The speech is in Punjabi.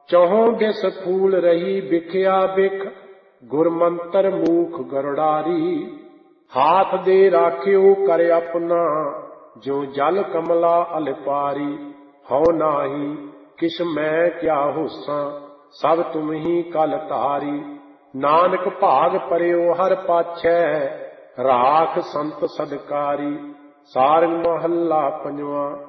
ਚੌਹਾਂ ਦਿਸ ਫੂਲ ਰਹੀ ਵਿਖਿਆ ਬਿਖ, ਗੁਰਮੰਤਰ ਮੂਖ ਗਰੁੜਾਰੀ। ਹਾਥ ਦੇ ਰਾਖਿਓ ਕਰ ਆਪਣਾ, ਜੋ ਜਲ ਕਮਲਾ ਅਲਪਾਰੀ। ਹਉ ਨਾਹੀ ਕਿਛ ਮੈਂ ਕਿਆ ਹੋਸਾਂ, ਸਭ ਤੁਮ ਹੀ ਕਲ ਧਾਰੀ। ਨਾਨਕ ਭਾਗ ਪਰਿਓ ਹਰ ਪਾਛੈ, ਰਾਖ ਸੰਤ ਸਦਕਾਰੀ। ਸਾਰੰਗ ਮਹੱਲਾ ਪੰਜਵਾਂ।